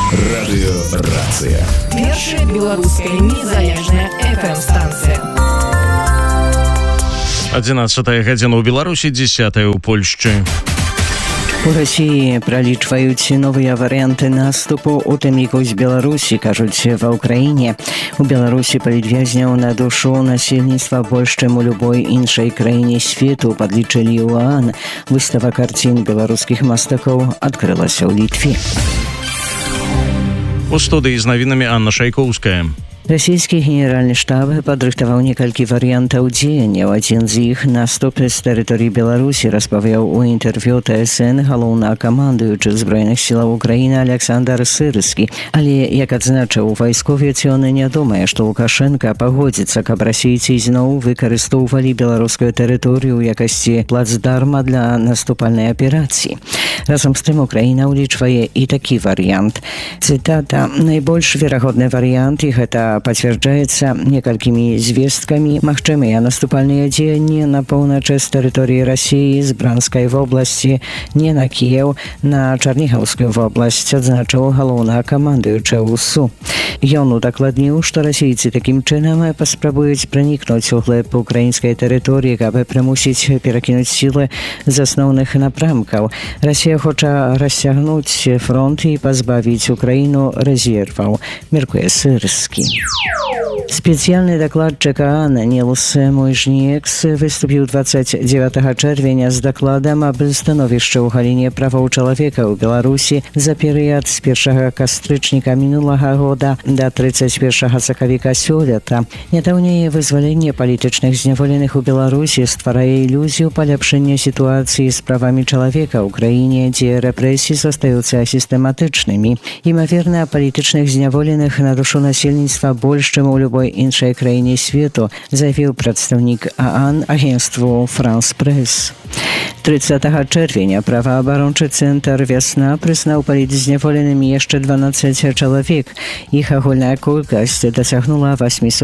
Радыёрацыя. Першая беларуская незалежная FM-станцыя. 11 гадзіна ў Беларусі, 10 у Польшчы. У Росіі пралічваюць новыя варыянты наступу, у тым ліку з Беларусі, кажуць ва ўкраіне. У Беларусі палітвязняў на душу насельніцтва больш, чым у любой іншай краіне свету, падлічылі ў ОАН. Выстава карцін беларускіх мастакоў адкрылася ў Літве. У студыі з навінамі Анна Шайкоўская. Расійскі генеральны штаб падрыхтаваў некалькі варыянтаў дзеянняў. Адзін з іх наступ з тэрыторыі Беларусі, распавяў у інтэрв'ю ТСН галоўнакамандуючы збройных сілаў Украіны Александр Сырскі. Але, як адзначыў вайсковец, ён не думае, што Лукашенка пагодзіцца, каб расійцы зноў выкарыстоўвалі беларускую тэрыторыю ў якасці плацдарма для наступальнай аперацыі. Разам з тым Украіна ўлічвае і такі варыянт. Цытата: «Найбольш верагодны варыянт, і гэта пацвярджаецца некалькімі звесткамі, магчымыя наступальныя дзеянні на поўначы з тэрыторыі Расіі, з Бранскай вобласці, не на Кіеў, на Чарнігаўскую вобласць», адзначыў галоўнакамандуючы УСУ. Ён удакладніў, што расійцы такім чынам паспрабуюць пранікнуць у глыб украінскай тэрыторыі, каб прымусіць перакінуць сілы з асноўных напрамкаў. Расія хоча расцягнуць фронт і пазбавіць Украіну рэзерваў, мяркуе Сырскі. Спецыяльны дакладчык ОАН Нілс Муйжніекс выступіў 29 чэрвеня з дакладам аб становішчы ў галіне правоў чалавека ў Беларусі за перыяд з 1 кастрычніка мінулага года да 31 сакавіка сёлета. Нядаўняе вызваленне палітычных зняволеных у Беларусі стварае ілюзію паляпшэння сітуацыі з правамі чалавека ў краіне, дзе рэпрэсіі застаюцца сістэматычнымі. Імаверна, палітычных зняволеных на душу насельніцтва больш, чым у любой іншай краіне свету, заявіў прадстаўнік ОАН агенству «Франс Прэс». 30 чэрвеня праваабарончы цэнтр «Вясна» прызнаў палітзняволенымі яшчэ 12 чалавек. Іх агульная колькасць дасягнула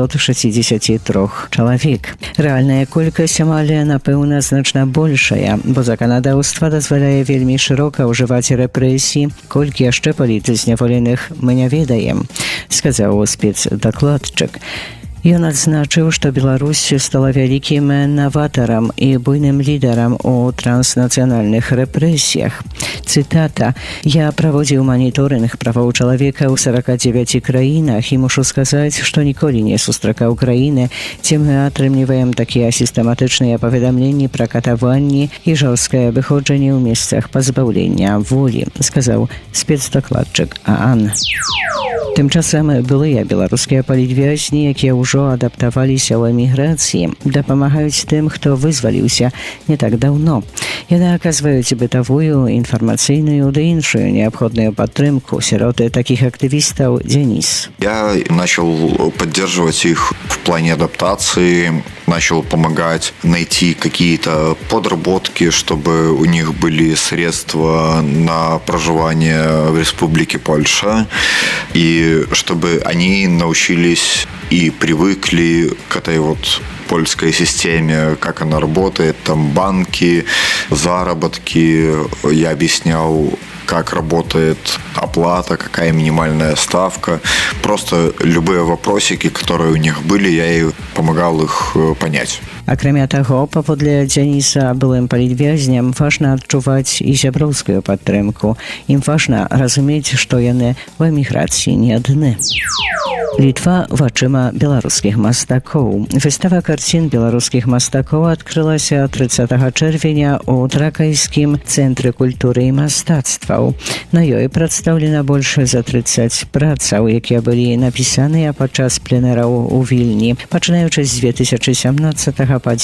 863 чалавек. Рэальная колькасць амаль, напэўна, значна большая, бо заканадаўства дазваляе вельмі шырока ўжываць рэпрэсіі. Колькі яшчэ палітзняволеных мы не ведаем, сказаў спецдакладчык. Ён адзначыў, што Беларусь стала вялікім наватарам і буйным лідарам у транснацыянальных рэпрэсіях. Цытата: «Я праводзіў маніторынг правоў чалавека ў 49 краінах і мушу сказаць, што ніколі не сустракаў краіны, дзе мы атрымліваем такія сістэматычныя паведамленні пра катаванні і жорсткае выходжанне ў месцах пазбаўлення волі», сказаў спецдакладчык ОАН. Тым часам былыя беларускія палітвязні, якія ўжо адаптаваліся ў эміграцыі, дапамагаюць тым, хто вызваліўся не так даўно. Яны аказваюць бытавую, інфармацыйную ды іншую неабходную падтрымку сярод таких актывістаў. Денис: Я начал поддерживать их в плане адаптации, начал помогать найти какие-то подработки, чтобы у них были средства на проживание в Республике Польша, и чтобы они научились и привыкли к этой вот польской системе, как она работает, там банки, заработки. Я объяснял, как работает оплата, какая минимальная ставка. Просто любые вопросики, которые у них были, я и помогал их понять. Акрамя таго, паводле Дзяніса, былым палітвязням важна адчуваць і сяброўскую падтрымку. Ім важна разумець, што яны ў эміграцыі не адны. Літва вачыма беларускіх мастакоў. Выстава карцін беларускіх мастакоў адкрылася 30 чэрвеня ў Тракайскім цэнтры культуры і мастацтваў. На ёй прадстаўлена больш за 30 працаў, якія былі напісаныя падчас пленэраў у Вільні, пачынаючы з 2017 па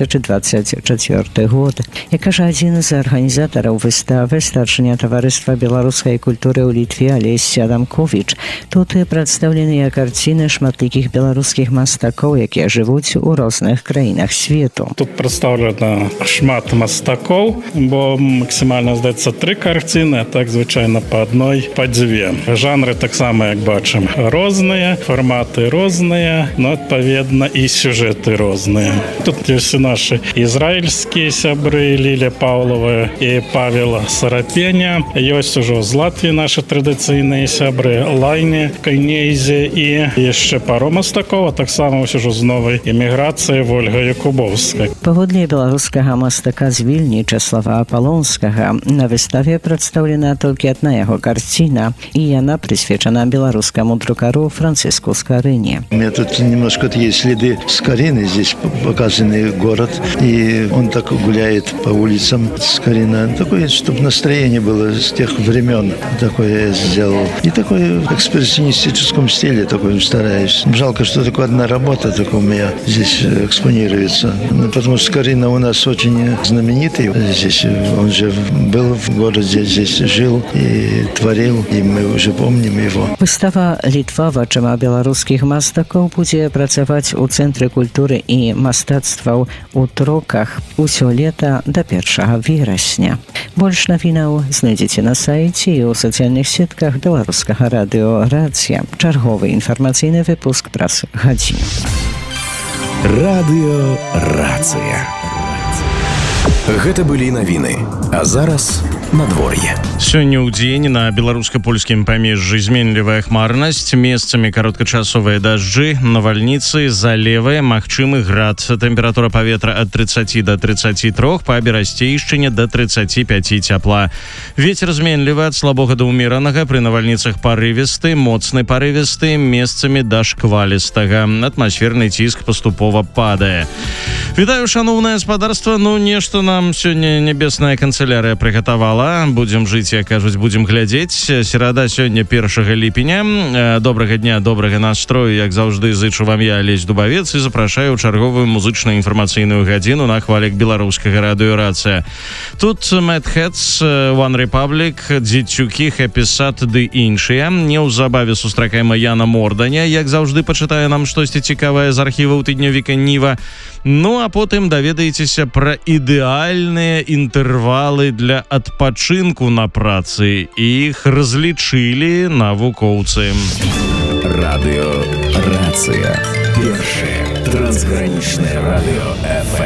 2024 год. Як кажа адзін з арганізатараў выставы, старшыня таварыства беларускай культуры ў Літве Алесь Адамковіч, тут прадстаўленыя карціны шматлікіх беларускіх мастакоў, якія жывуць у розных краінах свету. Тут прадстаўлена шмат мастакоў, бо максімальна, здаецца, 3 карціны, а так звычайна па адной, па 2. Жанры таксама, як бачым, розныя, фарматы розныя, но, адпаведна, і сюжэты розныя. Тут все наши израильские сябры, Лилия Павлова и Павел Сарапеня. Есть уже из Латвии наши традиционные сябры Лайни, Кайнейзе и еще пару мастаков, так само уже з новой эміграцыі Ольга Якубовская. Паводле беларускага мастака з Вільні Часлава Апалонскага на выставе прадстаўлена толькі одна яго карціна, і яна прысвечана беларускаму друкару Франциску Скорыне. У меня тут немножко есть следы Скорины, здесь показанный город, и он так гуляет по улицам Скорина. Такое, чтобы настроение было с тех времен, такое я сделал. И такое в экспрессионистическом стиле такой стараюсь. Жалко, что только одна работа только у меня здесь экспонируется. Потому что Скорина у нас очень знаменитый. Здесь он же был в городе, здесь жил и творил, и мы уже помним его. Выстава «Літва вачыма беларускіх мастакоў» будзе працаваць у Цэнтры культуры і мастацтваў у Троках усё лета до 1 верасня. Больш навінаў знайдзеце на сайце і ў сацыяльных сетках беларускага радыё «Рацыя». Чарговы інфармацыйны выпуск праз гадзіну. Радыё «Рацыя». Гэта былі навіны. А зараз надвор'е. Сёння ў дзень на беларуска-польскім памежжы зменлівая хмарнасць, месцамі кароткачасовыя дажджы, навальніцы, залевы, магчымы град. Тэмпература паветра ад 30 до 33, па Берасцейшчыне до 35 цяпла. Вецер зменлівы ад слабога да ўмеранага, пры навальніцах парывісты, моцны парывісты, месцамі да шквалістага. Атмасферны ціск паступова падае. Вітаю, шаноўнае гаспадарства. Нешта нам сёння небесная канцелярыя прыгатавала. Будзем жыць, як кажуць, будзем глядзець. Серада сёння 1 ліпеня. Добрага дня, добрага настрою, як заўжды зычу вам я, Алесь Дубавец, і запрашаю чарговую музычную інфармацыйную гадзіну на хвалях беларускага радыё «Рацыя». Тут Mad Hats, One Republic, Дзецюкі, Happy Sad ды іншыя. Неўзабаве сустракаем Яна Морданя, як заўжды пачытае нам штосьці цікавае з архіваў тыднёвіка Ніва. Ну, а потым даведаецеся пра ідэальныя інтэрвалы для адпачынку на працы. Іх разлічылі навукоўцы. Радыё «Рацыя». Першае трансгранічнае радыё FM.